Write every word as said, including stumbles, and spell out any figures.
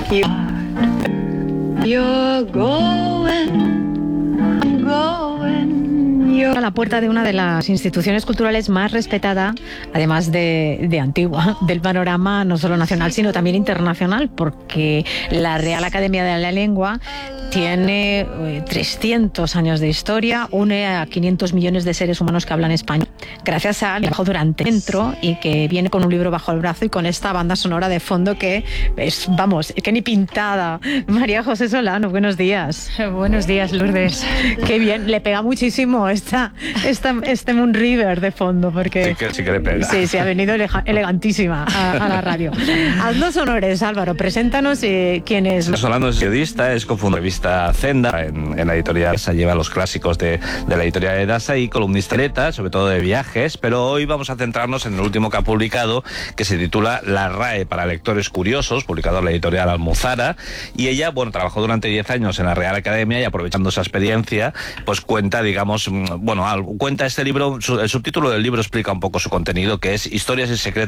You're going, going, you're... A la puerta de una de las instituciones culturales más respetada, además de, de antigua, del panorama no solo nacional, sino también internacional, porque la Real Academia de la Lengua tiene eh, trescientos años de historia, une a quinientos millones de seres humanos que hablan español, gracias a trabajo durante dentro, y que viene con un libro bajo el brazo y con esta banda sonora de fondo que es, vamos, que ni pintada. María José Solano, buenos días. Buenos días, Lourdes. Qué bien, le pega muchísimo esta, esta, este Moon River de fondo, porque... Sí que, sí que le pega. Sí, sí, ha venido elega, elegantísima a, a la radio. Haz los honores, Álvaro, preséntanos eh, quién es. Solano es periodista, es cofundador de la revista Zenda, en, en la editorial Edasa, lleva los clásicos de, de la editorial Edasa, y columnista letra, sobre todo de viajes, pero hoy vamos a centrarnos en el último que ha publicado, que se titula La R A E para lectores curiosos, publicado en la editorial Almozara, y ella, bueno, trabajó durante diez años en la Real Academia, y aprovechando esa experiencia, pues cuenta, digamos, bueno, cuenta este libro, su, el subtítulo del libro explica un poco su contenido, que es Historias y secretos